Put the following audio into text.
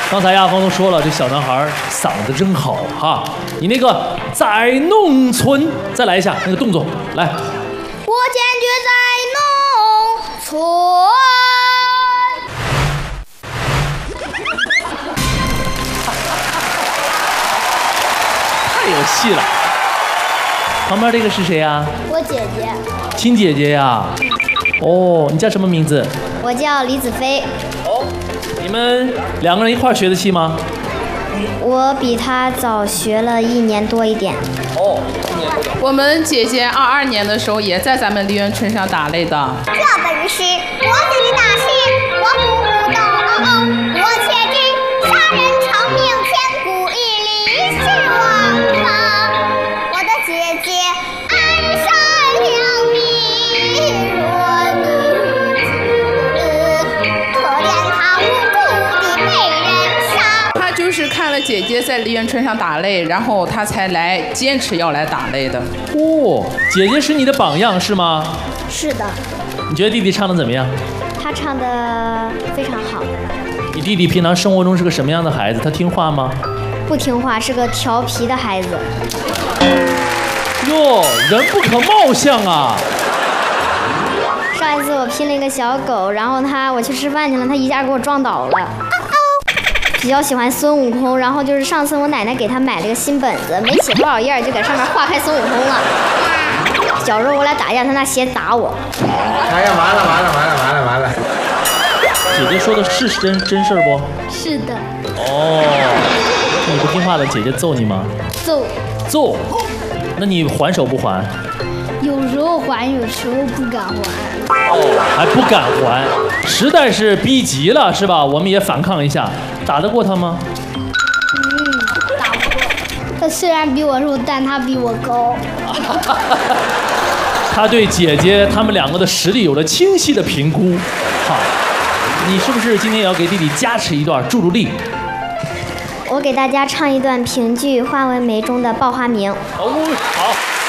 刚才亚峰都说了，这小男孩嗓子真好哈。你那个在农村，再来一下那个动作，来。 我坚决在农村。 太有戏了。旁边这个是谁呀？ 我姐姐。 亲姐姐呀。哦，你叫什么名字？ 我叫李子飞。 哦，你们两个人一块学的戏吗？ 我比她早学了1年多一点。 哦， 我们姐姐22年的时候也在咱们梨园春上打擂的。 这本是我的大事，我不懂，我且知杀人偿命，千古一理是王法。我的姐姐安善良泯若女子，可怜她无辜地被人杀。 她就是看了姐姐在梨园春上打擂，然后她才来坚持要来打擂的。 哦，姐姐是你的榜样是吗？ 是的。 你觉得弟弟唱的怎么样？ 他唱的非常好。 你弟弟平常生活中是个什么样的孩子？他听话吗？ 不听话，是个调皮的孩子。 哟，人不可貌相啊！ 上一次我拼了一个小狗，然后我去吃饭去了，他一下给我撞倒了。比较喜欢孙悟空，然后就是上次我奶奶给他买了个新本子，没写多少页就在上面画开孙悟空了。小时候我俩打架，他拿鞋打我。 哎呀，完了！ 姐姐说的是真事儿不？ 是的。 哦，你不听话了，姐姐揍你吗？揍。那你还手不还？ 有时候还，有时候不敢还。 哦，还不敢还，实在是逼急了是吧？我们也反抗一下，打得过他吗？ 打不过。他虽然比我瘦，但他比我高。 他对姐姐他们两个的实力有了清晰的评估。好，你是不是今天也要给弟弟加持一段助助力？ 我给大家唱一段评剧《花为媒》中的《报花名》。 哦，好。